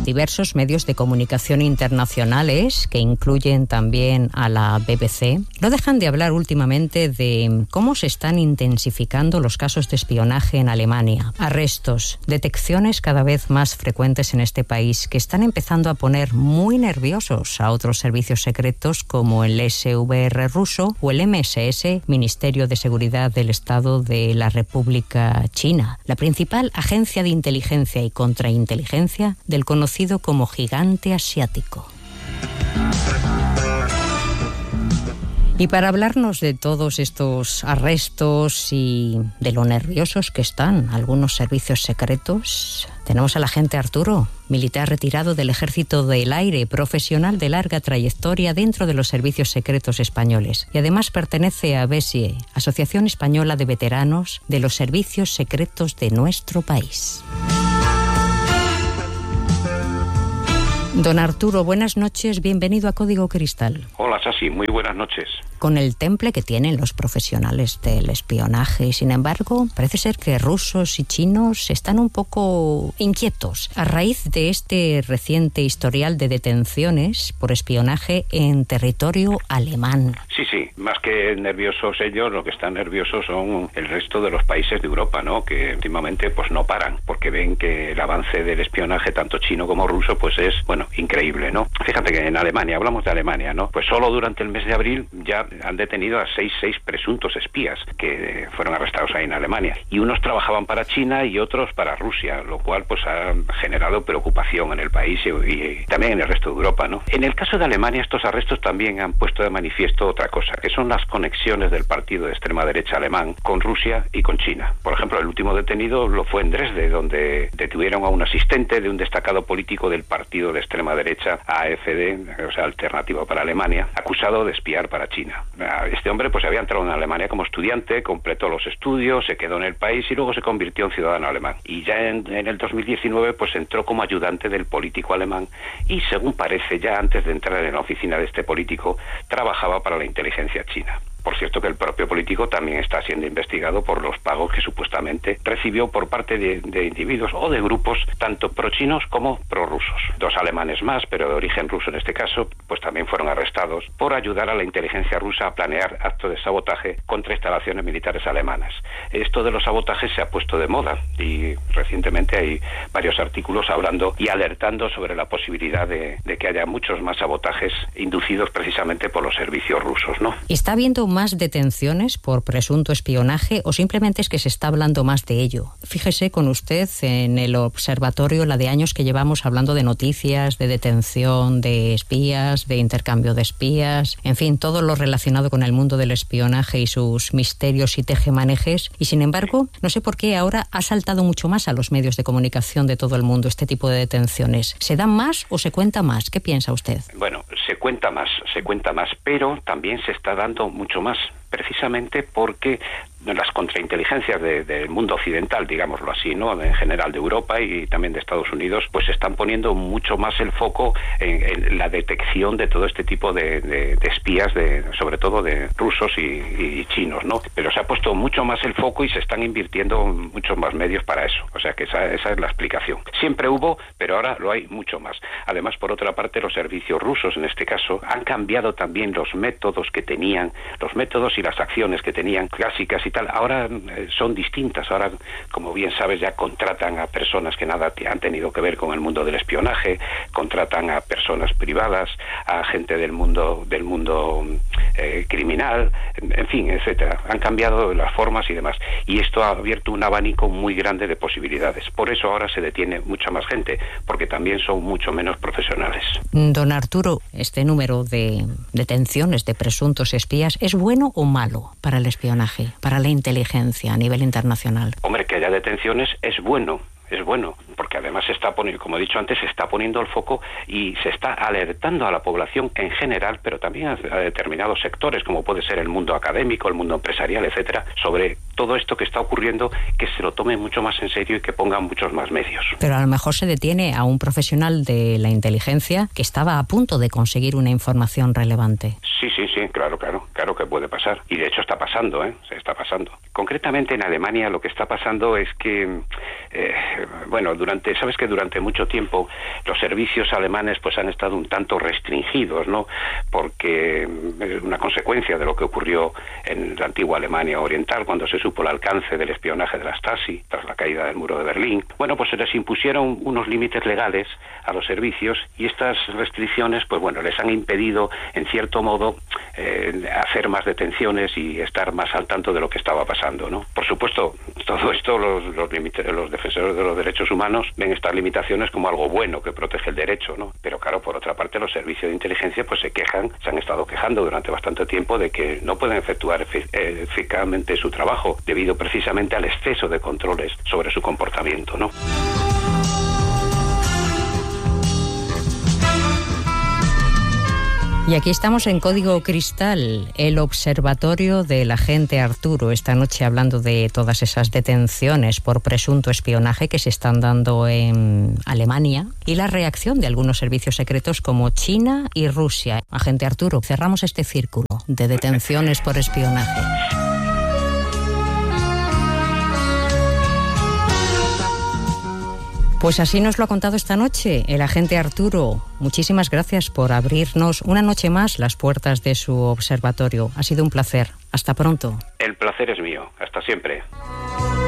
diversos medios de comunicación internacionales, que incluyen también a la BBC, no dejan de hablar últimamente de cómo se están intensificando los casos de espionaje en Alemania. Arrestos, detecciones cada vez más frecuentes en este país que están empezando a poner muy nerviosos a otros servicios secretos como el SVR ruso o el MSS, Ministerio de Seguridad del Estado de la República China, la principal agencia de inteligencia y contrainteligencia del conocido como gigante asiático. Y para hablarnos de todos estos arrestos y de lo nerviosos que están algunos servicios secretos, tenemos al agente Arturo, militar retirado del Ejército del Aire, profesional de larga trayectoria dentro de los servicios secretos españoles. Y además pertenece a ABESIE, Asociación Española de Veteranos de los Servicios Secretos de nuestro país. Don Arturo, buenas noches, bienvenido a Código Cristal. Hola, Sasi, muy buenas noches. Con el temple que tienen los profesionales del espionaje, sin embargo, parece ser que rusos y chinos están un poco inquietos a raíz de este reciente historial de detenciones por espionaje en territorio alemán. Sí, más que nerviosos ellos, lo que están nerviosos son el resto de los países de Europa, ¿no? Que últimamente pues no paran, porque ven que el avance del espionaje, tanto chino como ruso, pues es, increíble, ¿no? Fíjate que en Alemania, hablamos de Alemania, ¿no? Pues solo durante el mes de abril ya han detenido a seis presuntos espías que fueron arrestados ahí en Alemania. Y unos trabajaban para China y otros para Rusia, lo cual pues ha generado preocupación en el país y también en el resto de Europa, ¿no? En el caso de Alemania, estos arrestos también han puesto de manifiesto otra cosa, que son las conexiones del partido de extrema derecha alemán con Rusia y con China. Por ejemplo, el último detenido lo fue en Dresde, donde detuvieron a un asistente de un destacado político del partido de extrema derecha, AfD, o sea, Alternativa para Alemania, acusado de espiar para China. Este hombre pues había entrado en Alemania como estudiante, completó los estudios, se quedó en el país y luego se convirtió en ciudadano alemán. Y ya en el 2019 pues entró como ayudante del político alemán y, según parece, ya antes de entrar en la oficina de este político, trabajaba para la inteligencia china. Por cierto que el propio político también está siendo investigado por los pagos que supuestamente recibió por parte de individuos o de grupos tanto pro-chinos como pro-rusos. 2 alemanes más, pero de origen ruso en este caso, pues también fueron arrestados por ayudar a la inteligencia rusa a planear actos de sabotaje contra instalaciones militares alemanas. Esto de los sabotajes se ha puesto de moda y recientemente hay varios artículos hablando y alertando sobre la posibilidad de que haya muchos más sabotajes inducidos precisamente por los servicios rusos, ¿no? ¿Está habiendo más detenciones por presunto espionaje o simplemente es que se está hablando más de ello? Fíjese con usted en el observatorio la de años que llevamos hablando de noticias, de detención de espías, de intercambio de espías, en fin, todo lo relacionado con el mundo del espionaje y sus misterios y tejemanejes, y sin embargo, no sé por qué ahora ha saltado mucho más a los medios de comunicación de todo el mundo este tipo de detenciones. ¿Se dan más o se cuenta más? ¿Qué piensa usted? Bueno, se cuenta más, pero también se está dando mucho más, precisamente porque las contrainteligencias del mundo occidental, digámoslo así, ¿no? En general de Europa y también de Estados Unidos, pues están poniendo mucho más el foco en la detección de todo este tipo de espías, sobre todo de rusos y chinos, ¿no? Pero se ha puesto mucho más el foco y se están invirtiendo muchos más medios para eso. O sea que esa es la explicación. Siempre hubo, pero ahora lo hay mucho más. Además, por otra parte, los servicios rusos, en este caso, han cambiado también los métodos que tenían, los métodos y las acciones que tenían clásicas y tal. Ahora son distintas. Ahora, como bien sabes, ya contratan a personas que nada han tenido que ver con el mundo del espionaje, contratan a personas privadas, a gente del mundo criminal, en fin, etcétera. Han cambiado las formas y demás. Y esto ha abierto un abanico muy grande de posibilidades. Por eso ahora se detiene mucha más gente, porque también son mucho menos profesionales. Don Arturo, ¿este número de detenciones de presuntos espías es bueno o malo para el espionaje, para la inteligencia a nivel internacional? Hombre, que haya detenciones es bueno, porque además se está poniendo, como he dicho antes, se está poniendo el foco y se está alertando a la población en general, pero también a determinados sectores, como puede ser el mundo académico, el mundo empresarial, etcétera, sobre todo esto que está ocurriendo, que se lo tome mucho más en serio y que pongan muchos más medios. Pero a lo mejor se detiene a un profesional de la inteligencia que estaba a punto de conseguir una información relevante. Sí, claro que puede pasar. Y de hecho está pasando, se está pasando. Concretamente en Alemania lo que está pasando es que, sabes que durante mucho tiempo los servicios alemanes pues han estado un tanto restringidos, ¿no? Porque es una consecuencia de lo que ocurrió en la antigua Alemania Oriental cuando se supo el alcance del espionaje de la Stasi tras la caída del muro de Berlín. Bueno, pues se les impusieron unos límites legales a los servicios y estas restricciones pues les han impedido en cierto modo hacer más detenciones y estar más al tanto de lo que estaba pasando, ¿no? Por supuesto, todo esto los defensores de los derechos humanos ven estas limitaciones como algo bueno que protege el derecho, ¿no? Pero claro, por otra parte los servicios de inteligencia pues se han estado quejando durante bastante tiempo de que no pueden efectuar eficazmente su trabajo debido precisamente al exceso de controles sobre su comportamiento, ¿no? Y aquí estamos en Código Cristal, el observatorio del agente Arturo, esta noche hablando de todas esas detenciones por presunto espionaje que se están dando en Alemania y la reacción de algunos servicios secretos como China y Rusia. Agente Arturo, cerramos este círculo de detenciones por espionaje. Pues así nos lo ha contado esta noche el agente Arturo. Muchísimas gracias por abrirnos una noche más las puertas de su observatorio. Ha sido un placer. Hasta pronto. El placer es mío. Hasta siempre.